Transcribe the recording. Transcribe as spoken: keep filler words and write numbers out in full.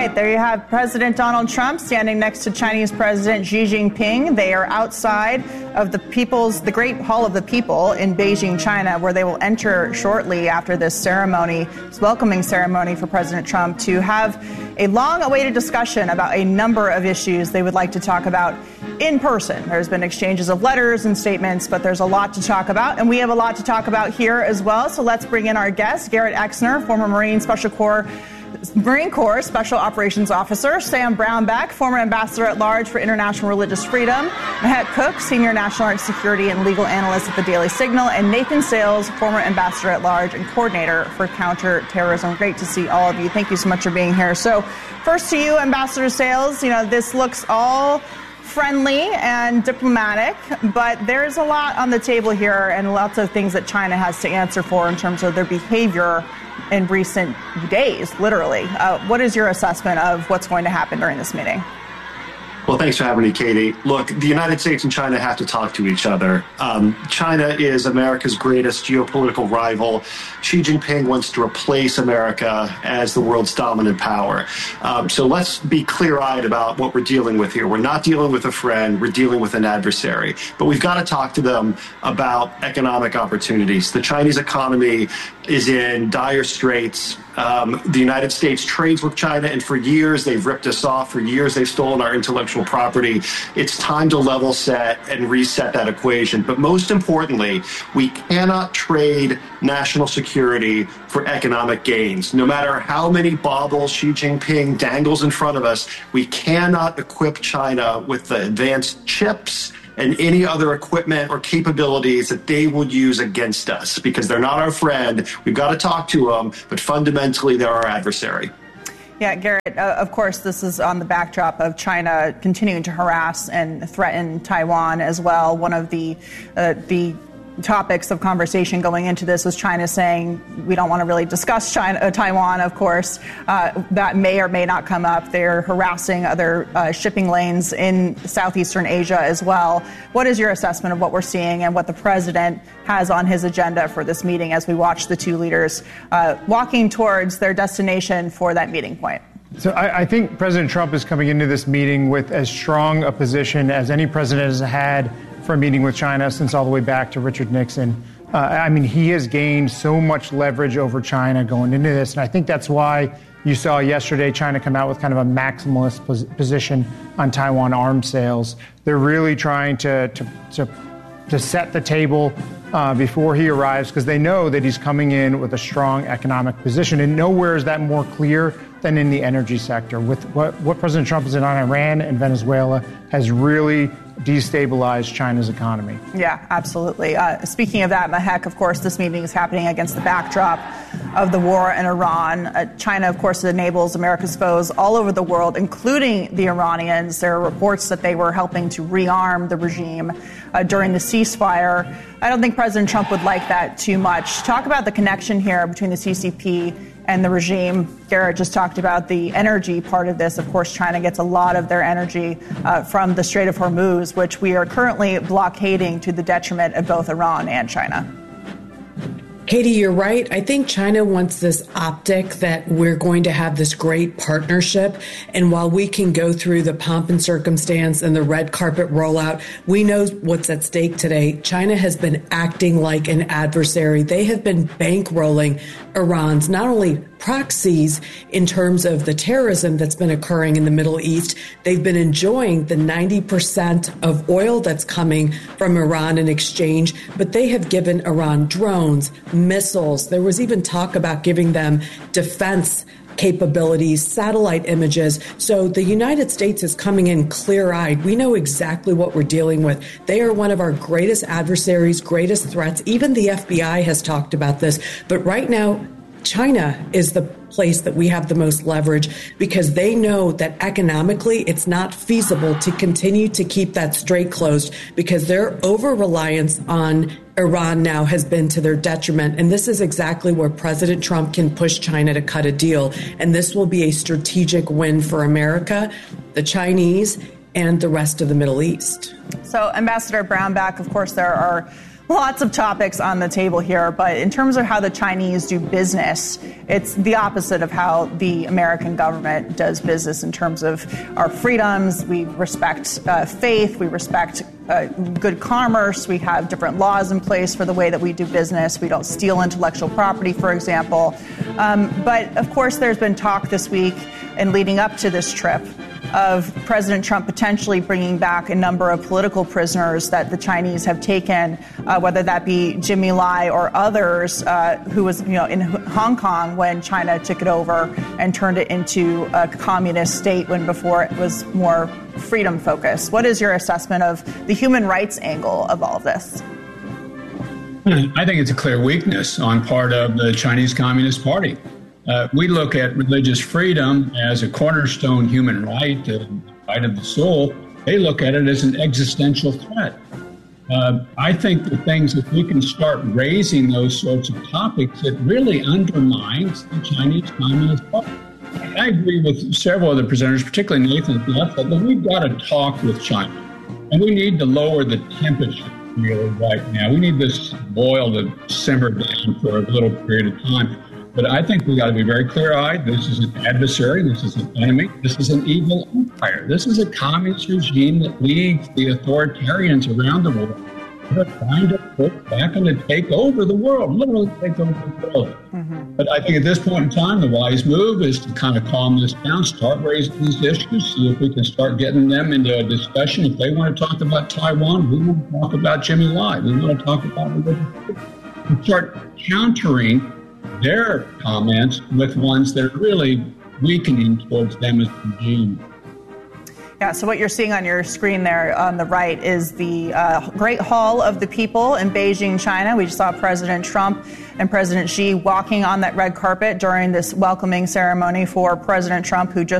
right, there you have President Donald Trump standing next to Chinese President Xi Jinping. They are outside of the people's, the Great Hall of the People in Beijing, China, where they will enter shortly after this ceremony, this welcoming ceremony for President Trump, to have a long-awaited discussion about a number of issues they would like to talk about in person. There's been exchanges of letters and statements, but there's a lot to talk about, and we have a lot to talk about here as well. So let's bring in our guest, Garrett Exner, former Marine Special Corps Marine Corps Special Operations Officer, Sam Brownback, former Ambassador at Large for International Religious Freedom, Mahek Cook, Senior National Arts Security and Legal Analyst at the Daily Signal, and Nathan Sales, former Ambassador at Large and Coordinator for Counterterrorism. Great to see all of you. Thank you so much for being here. So first to you, Ambassador Sales, you know, this looks all friendly and diplomatic, but there's a lot on the table here and lots of things that China has to answer for in terms of their behavior in recent days, literally. Uh, what is your assessment of what's going to happen during this meeting? Well, thanks for having me, Katie. Look, the United States and China have to talk to each other. Um, China is America's greatest geopolitical rival. Xi Jinping wants to replace America as the world's dominant power. Um, so let's be clear-eyed about what we're dealing with here. We're not dealing with a friend. We're dealing with an adversary. But we've got to talk to them about economic opportunities. The Chinese economy is in dire straits. Um, the United States trades with China, and for years they've ripped us off. For years they've stolen our intellectual property. It's time to level set and reset that equation. But most importantly, we cannot trade national security for economic gains. No matter how many baubles Xi Jinping dangles in front of us, we cannot equip China with the advanced chips and any other equipment or capabilities that they will use against us, because they're not our friend. We've got to talk to them, but fundamentally they're our adversary. Yeah, Garrett, uh, of course, this is on the backdrop of China continuing to harass and threaten Taiwan as well. One of the uh, the topics of conversation going into this was China saying we don't want to really discuss China, uh, Taiwan, of course. Uh, that may or may not come up. They're harassing other uh, shipping lanes in Southeastern Asia as well. What is your assessment of what we're seeing and what the president has on his agenda for this meeting as we watch the two leaders uh, walking towards their destination for that meeting point? So I, I think President Trump is coming into this meeting with as strong a position as any president has had for a meeting with China since all the way back to Richard Nixon. Uh, I mean, he has gained so much leverage over China going into this, and I think that's why you saw yesterday China come out with kind of a maximalist pos- position on Taiwan arms sales. They're really trying to to to, to set the table uh, before he arrives, because they know that he's coming in with a strong economic position, and nowhere is that more clear than in the energy sector. With what, what President Trump has done on Iran and Venezuela has really destabilize China's economy. Yeah, absolutely. Uh, speaking of that, Mahek, of course, this meeting is happening against the backdrop of the war in Iran. Uh, China, of course, enables America's foes all over the world, including the Iranians. There are reports that they were helping to rearm the regime uh, during the ceasefire. I don't think President Trump would like that too much. Talk about the connection here between the C C P and the regime. Garrett just talked about the energy part of this. Of course, China gets a lot of their energy uh, from the Strait of Hormuz, which we are currently blockading to the detriment of both Iran and China. Katie, you're right. I think China wants this optic that we're going to have this great partnership. And while we can go through the pomp and circumstance and the red carpet rollout, we know what's at stake today. China has been acting like an adversary. They have been bankrolling Iran's not only proxies in terms of the terrorism that's been occurring in the Middle East. They've been enjoying the ninety percent of oil that's coming from Iran in exchange, but they have given Iran drones, missiles. There was even talk about giving them defense capabilities, satellite images. So the United States is coming in clear-eyed. We know exactly what we're dealing with. They are one of our greatest adversaries, greatest threats. Even the F B I has talked about this. But right now, China is the place that we have the most leverage, because they know that economically it's not feasible to continue to keep that strait closed, because their over-reliance on Iran now has been to their detriment. And this is exactly where President Trump can push China to cut a deal. And this will be a strategic win for America, the Chinese, and the rest of the Middle East. So, Ambassador Brownback, of course, there are Lots of topics on the table here, but in terms of how the Chinese do business, it's the opposite of how the American government does business in terms of our freedoms. We respect uh, faith, we respect uh, good commerce, we have different laws in place for the way that we do business. We don't steal intellectual property, for example. Um, but of course, there's been talk this week and leading up to this trip of President Trump potentially bringing back a number of political prisoners that the Chinese have taken, uh, whether that be Jimmy Lai or others, uh, who was, you know, in Hong Kong when China took it over and turned it into a communist state when before it was more freedom focused. What is your assessment of the human rights angle of all of this? I think it's a clear weakness on part of the Chinese Communist Party. Uh, we look at religious freedom as a cornerstone human right, the right of the soul. They look at it as an existential threat. Uh, I think the things, if we can start raising those sorts of topics, it really undermines the Chinese Communist Party. I agree with several of the presenters, particularly Nathan, that we've got to talk with China. And we need to lower the temperature really right now. We need this boil to simmer down for a little period of time. But I think we got to be very clear-eyed. This is an adversary. This is an enemy. This is an evil empire. This is a communist regime that leads the authoritarians around the world. They're trying to put back and to take over the world, literally take over the world. Mm-hmm. But I think at this point in time, the wise move is to kind of calm this down, start raising these issues, see if we can start getting them into a discussion. If they want to talk about Taiwan, we want to talk about Jimmy Lai. We want to talk about religion. And start countering their comments with ones that are really weakening towards them as a regime. Yeah, so what you're seeing on your screen there on the right is the uh, Great Hall of the People in Beijing, China. We just saw President Trump and President Xi walking on that red carpet during this welcoming ceremony for President Trump, who just